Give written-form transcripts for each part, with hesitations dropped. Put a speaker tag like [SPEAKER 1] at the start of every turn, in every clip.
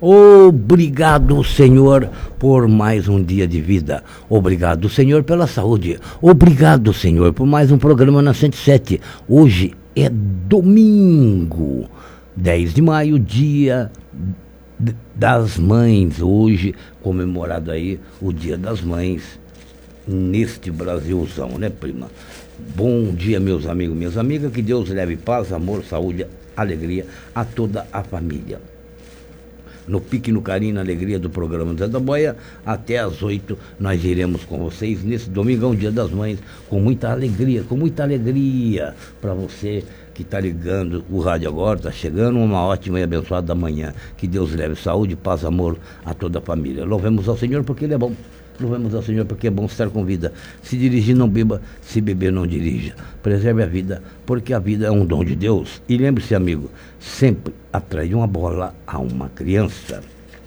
[SPEAKER 1] Obrigado, Senhor, por mais um dia de vida. Obrigado, Senhor, pela saúde. Obrigado, Senhor, por mais um programa na 107. Hoje é domingo, 10 de maio, dia das mães. Hoje, comemorado aí o dia das mães neste Brasilzão, né, prima? Bom dia, meus amigos, minhas amigas. Que Deus leve paz, amor, saúde, alegria a toda a família. No pique, no carinho, na alegria do programa Zé da Boia, até às 8 nós iremos com vocês nesse domingão, dia das mães, com muita alegria para você que está ligando o rádio agora, está chegando uma ótima e abençoada manhã. Que Deus leve saúde, paz, amor a toda a família. Louvemos ao Senhor porque Ele é bom. Louvemos ao Senhor porque é bom estar com vida. Se dirigir, não beba, se beber, não dirija. Preserve a vida, porque a vida é um dom de Deus. E lembre-se, amigo, sempre atrai uma bola a uma criança.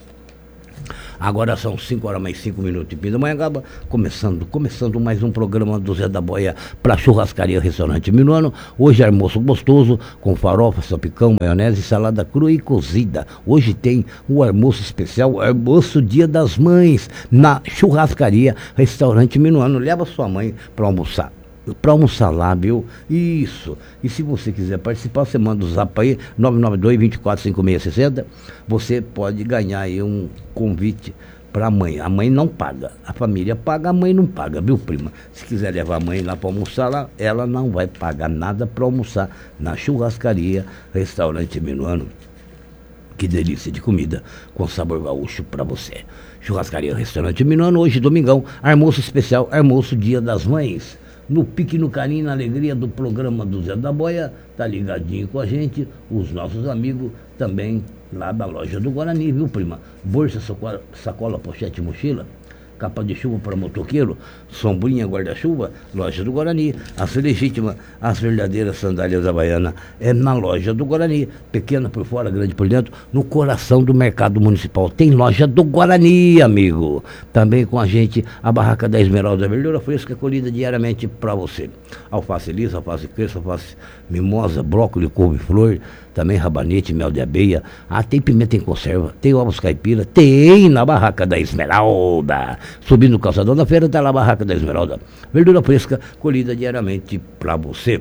[SPEAKER 1] Agora são 5 horas mais 5 minutos em Pindamonhangaba, começando mais um programa do Zé da Boia para Churrascaria Restaurante Minuano. Hoje é almoço gostoso, com farofa, salpicão, maionese, salada crua e cozida. Hoje tem o almoço especial, almoço Dia das Mães, na Churrascaria Restaurante Minuano. Leva sua mãe para almoçar. Para almoçar lá, viu? Isso. E se você quiser participar, você manda o zap aí, 992-245660. Você pode ganhar aí um convite para a mãe. A mãe não paga. A família paga, a mãe não paga, viu, prima? Se quiser levar a mãe lá para almoçar lá, ela não vai pagar nada para almoçar na Churrascaria Restaurante Minuano. Que delícia de comida com sabor gaúcho para você. Churrascaria Restaurante Minuano, hoje domingão, almoço especial, almoço Dia das Mães. No pique, no carinho, na alegria do programa do Zé da Boia, tá ligadinho com a gente, os nossos amigos também lá da loja do Guarani, viu, prima? Bolsa, sacola, pochete, mochila, capa de chuva para motoqueiro, sombrinha, guarda-chuva, loja do Guarani. As legítimas, as verdadeiras sandálias da Baiana é na loja do Guarani, pequena por fora, grande por dentro, no coração do mercado municipal. Tem loja do Guarani, amigo. Também com a gente, a barraca da Esmeralda, verdura fresca colhida diariamente para você. Alface lisa, alface crespa, alface mimosa, brócolis, couve-flor, também rabanete, mel de abelha. Ah, tem pimenta em conserva, tem ovos caipira, tem na barraca da Esmeralda. Subindo o calçadão da feira, está lá a barraca da Esmeralda. Verdura fresca, colhida diariamente para você.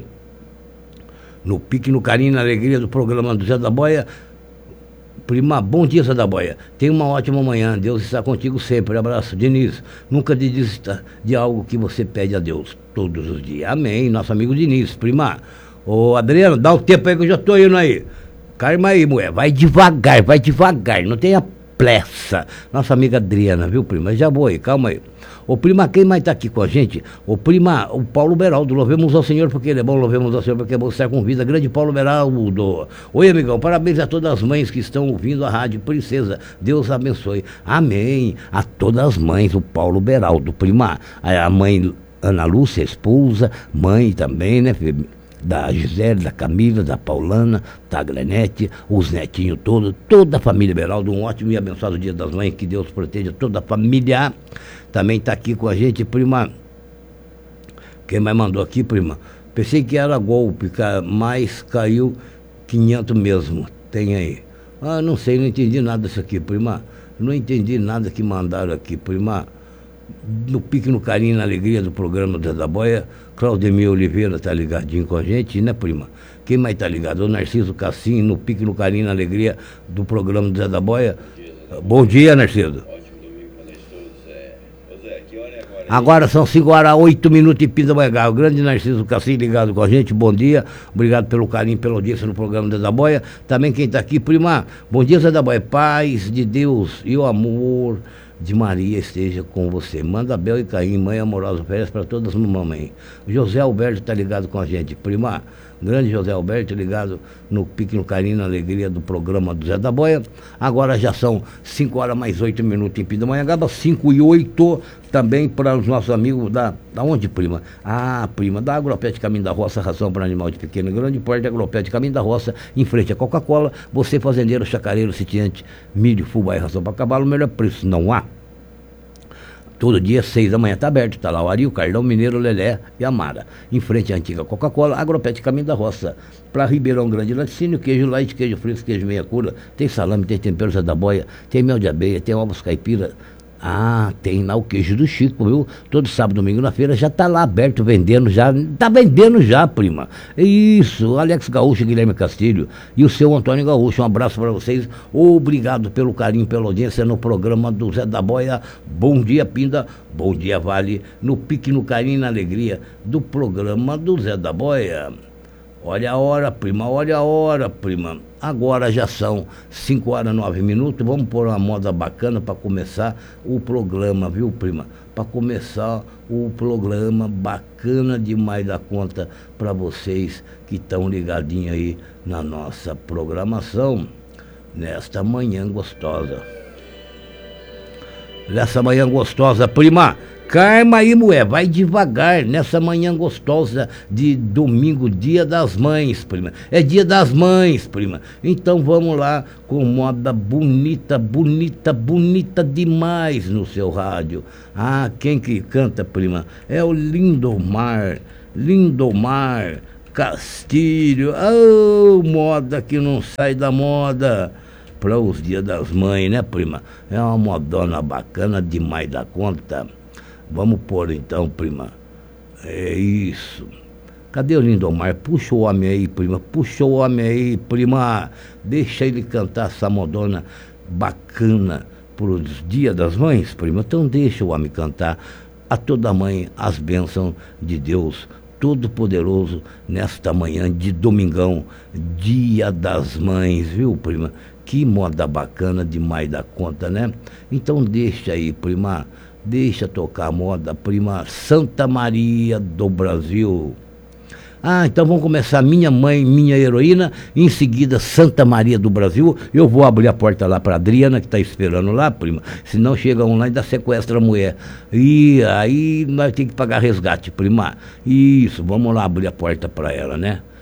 [SPEAKER 1] No pique, no carinho, na alegria do programa do Zé da Boia. Prima, bom dia, Zé da Boia. Tenha uma ótima manhã. Deus está contigo sempre. Abraço, Diniz. Nunca desista de algo que você pede a Deus todos os dias. Amém. Nosso amigo Diniz. Prima. Ô, Adriano, dá um tempo aí que eu já tô indo aí. Calma aí, mulher. Vai devagar. Não tenha pressa. Nossa amiga Adriana, viu, prima? Já vou aí, calma aí. Ô, prima, quem mais tá aqui com a gente? Ô, prima, o Paulo Beraldo. Louvemos ao Senhor porque Ele é bom. Louvemos ao Senhor porque é bom estar com vida. Grande Paulo Beraldo. Oi, amigão. Parabéns a todas as mães que estão ouvindo a Rádio Princesa. Deus abençoe. Amém. A todas as mães, o Paulo Beraldo. Prima, a mãe Ana Lúcia, esposa, mãe também, né, filho? Da Gisele, da Camila, da Paulana, da Glenete, os netinhos todos, toda a família Beraldo, um ótimo e abençoado Dia das Mães, que Deus proteja toda a família. Também está aqui com a gente, prima. Quem mais mandou aqui, prima? Pensei que era golpe, mas caiu 500 mesmo. Tem aí. Ah, não sei, não entendi nada disso aqui, prima. Não entendi nada que mandaram aqui, prima. No pique, no carinho, na alegria do programa do Zé da Boia, Claudemir Oliveira tá ligadinho com a gente, né, prima? Quem mais tá ligado? O Narciso Cassim, no pique, no carinho, na alegria do programa do Zé da Boia. Bom dia, Narciso. Ótimo domingo para nós todos. Ô Zé, que hora é agora? Agora são 5 horas, 8 minutos em Pindamonhangaba. O grande Narciso Cassim ligado com a gente, bom dia. Obrigado pelo carinho, pela audiência no programa do Zé da Boia. Também quem tá aqui, prima. Bom dia, Zé da Boia. Paz de Deus e o amor de Maria esteja com você. Manda Bel e Caim, mãe amorosa, férias para todas as mamães. José Alberto está ligado com a gente, prima. Grande José Alberto ligado no pique, no carinho, na alegria do programa do Zé da Boia. Agora já são 5 horas mais 8 minutos em Pindamonhangaba, 5 e 8 também para os nossos amigos da onde, prima? Ah, prima, da Agropet Caminho da Roça, ração para animal de pequeno e grande porte, Agropet Caminho da Roça, em frente à Coca-Cola. Você fazendeiro, chacareiro, sitiante, milho, fubá e ração para cavalo, o melhor preço não há. Todo dia, 6 da manhã, está aberto. Está lá o Ari, o Carlão, o Mineiro, o Lelé e a Mara. Em frente à antiga Coca-Cola, Agropet Caminho da Roça. Para Ribeirão Grande, laticínio, queijo light, queijo fresco, queijo meia cura. Tem salame, tem tempero Zé da Boia, tem mel de abelha, tem ovos caipira. Ah, tem lá o queijo do Chico, viu? Todo sábado, domingo na feira já tá lá aberto, vendendo já. Tá vendendo já, prima. Isso, Alex Gaúcho, Guilherme Castilho e o seu Antônio Gaúcho. Um abraço para vocês. Obrigado pelo carinho, pela audiência no programa do Zé da Boia. Bom dia, Pinda. Bom dia, Vale. No pique, no carinho e na alegria do programa do Zé da Boia. Olha a hora, prima, olha a hora, prima. Agora já são 5h09. Vamos pôr uma moda bacana para começar o programa, viu, prima? Para começar o programa bacana demais da conta para vocês que estão ligadinhos aí na nossa programação nesta manhã gostosa. Nessa manhã gostosa, prima. Calma aí, mulher, vai devagar nessa manhã gostosa de domingo, dia das mães, prima. É dia das mães, prima. Então vamos lá com moda bonita, bonita, bonita demais no seu rádio. Ah, quem que canta, prima? É o Lindomar Castilho. Oh, moda que não sai da moda. Para os dias das mães, né, prima? É uma modona bacana demais da conta. Vamos pôr então, prima. É isso. Cadê o Lindomar? Puxa o homem aí, prima. Puxa o homem aí, prima. Deixa ele cantar essa modona bacana pros dias das mães, prima. Então deixa o homem cantar a toda mãe as bênçãos de Deus Todo-Poderoso nesta manhã de domingão, dia das mães, viu, prima? Que moda bacana demais da conta, né? Então deixa aí, prima. Deixa tocar a moda, prima. Santa Maria do Brasil. Ah, então vamos começar Minha Mãe, Minha Heroína. Em seguida, Santa Maria do Brasil. Eu vou abrir a porta lá para Adriana, que está esperando lá, prima. Senão chega um lá e dá sequestra a mulher. E aí nós temos que pagar resgate, prima. Isso, vamos lá abrir a porta para ela, né?